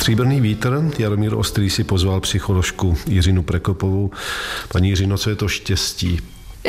Stříbrný vítr. Jaromír Ostrý si pozval psycholožku Jiřinu Prekopovou. Paní Jiřino, co je to štěstí?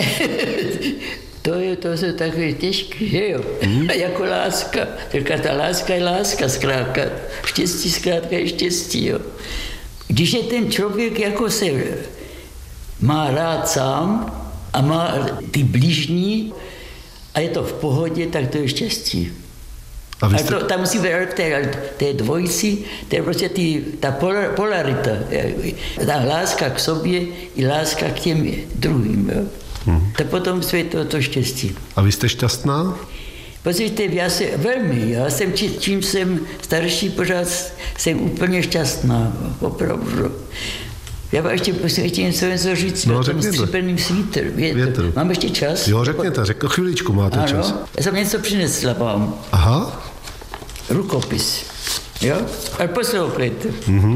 To jsou takové těžké, že jo? Jako láska. Ta láska je láska zkrátka. Štěstí zkrátka je štěstí, jo. Když je ten člověk jako se má rád sám a má ty blížní a je to v pohodě, tak to je štěstí. A tam musí být té dvojici, to je prostě ta polarita. Ta láska k sobě i láska k těm druhým. Jo. Tak potom je to štěstí. A vy jste šťastná? Pozvěte, já jsem čím jsem starší, pořád jsem úplně šťastná, opravdu. Já vám ještě něco říct o tom stříbrným větru. Mám ještě čas? Jo, řekněte, chviličku máte čas. Já jsem něco přinesla vám. Aha. Rukopis. Jo? Ale poslouchejte.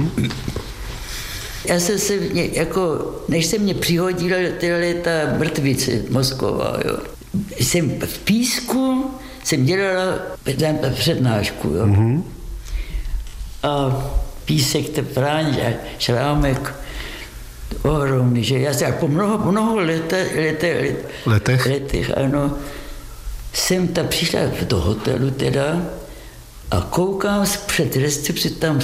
Já jsem se, než se mě přihodila ta mrtvice mozková, jo. Jsem v Písku, jsem dělala přednášku, jo. A Písek, Tepráň a Šrámek, ohromný, že já jsem po mnoho letech, ano, jsem tam přišla do hotelu teda a koukám před recepci, tam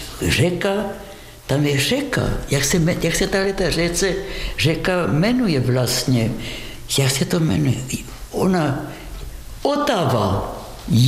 je řeka, jak se tahle řeka jmenuje vlastně, jak se to jmenuje, Otava,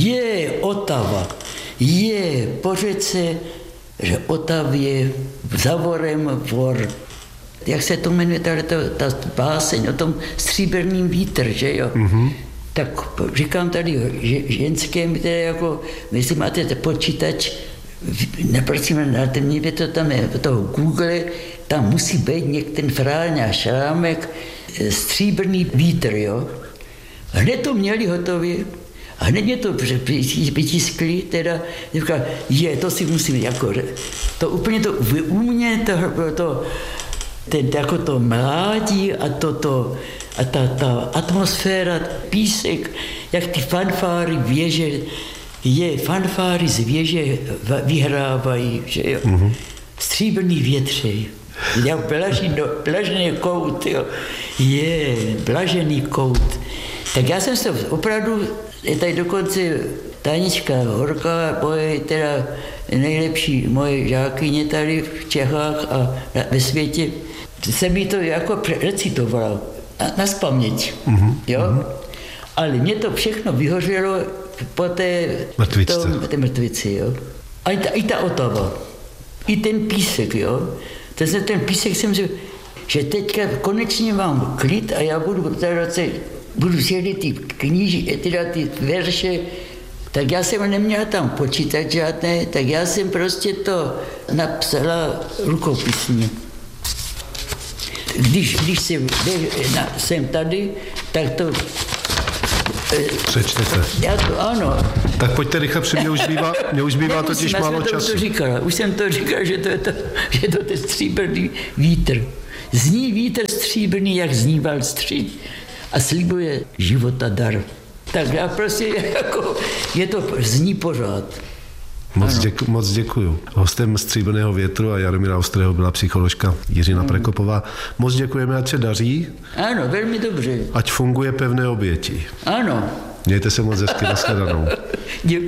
je po řece, že Otavě Zavorem vor. Jak se to jmenuje ta báseň o tom stříbrným vítr, že jo? Tak říkám tady ženském, které jako, jestli máte počítač, neprosím, mě to tam je, toho Google, tam musí být ten Fráňa Šrámek, stříbrný vítr, jo. Hned to měli hotově, a hned mě to vytiskli, teda, říká, to si musím, to úplně to u mě, jako to mládí a ta atmosféra, písek, jak ty fanfáry věže, fanfáry z věže vyhrávají, že jo. Stříbrný větře, jak blažený kout, jo. Blažený kout. Tak já jsem se opravdu, je tady dokonce Tanička Horká, teda nejlepší moje žákyně tady v Čechách a ve světě, se mi to jako recitovala nazpaměť, jo. Ale mě to všechno vyhořelo po té mrtvici, jo. A i ta Otava, i ten písek, jo. Ten písek jsem řekl, že teďka konečně mám klid a já budu sjedit ty kníži, teda ty verše, tak já jsem neměla tam počítat žádné, tak já jsem prostě to napsala rukopisně. Když jsem tady, tak to přečtete. Ano. Tak pojďte rychle, mě už bývá totiž málo času. Už jsem to říkal, že to je ten stříbrný vítr. Zní vítr stříbrný, jak zníval střih a slibuje života dar. Tak já prostě zní pořád. Moc děkuju. Hostem Stříbrného větru a Jaromíra Ostrého byla psycholožka Jiřina Prekopová. Moc děkujeme, ať se daří. Ano, velmi dobře. Ať funguje pevné oběti. Ano. Mějte se moc hezky, nashledanou. Děkuji.